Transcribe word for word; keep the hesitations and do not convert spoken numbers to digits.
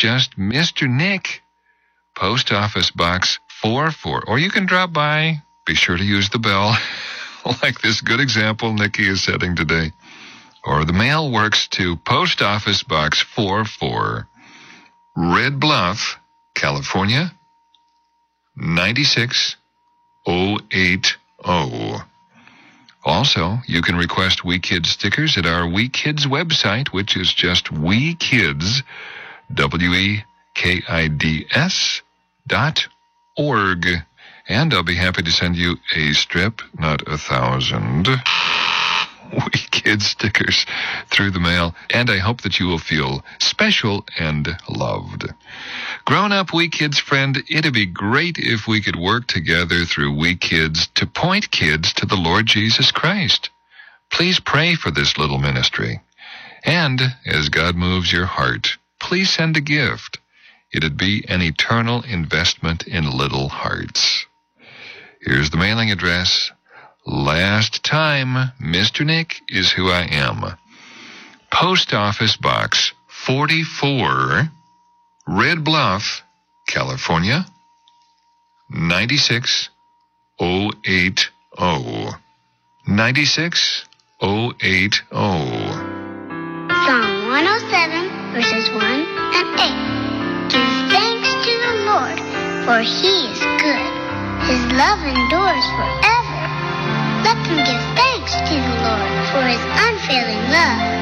just Mister Nick, Post Office Box four four. Or you can drop by. Be sure to use the bell, like this good example Nikki is setting today. Or the mail works to Post Office Box four four, Red Bluff, California, nine six oh eight oh. Also, you can request We Kids stickers at our We Kids website, which is just We Kids, W E K I D S dot org. And I'll be happy to send you a strip, not a thousand, We Kids stickers through the mail. And I hope that you will feel special and loved. Grown-up We Kids friend, it'd be great if we could work together through We Kids to point kids to the Lord Jesus Christ. Please pray for this little ministry. And as God moves your heart, please send a gift. It'd be an eternal investment in little hearts. Here's the mailing address. Last time, Mister Nick is who I am. Post Office Box forty-four, Red Bluff, California, nine six oh eight oh. nine six oh eight oh. Psalm one oh seven, verses one and eight. Give thanks to the Lord, for he is good. His love endures forever. Let them give thanks to the Lord for his unfailing love.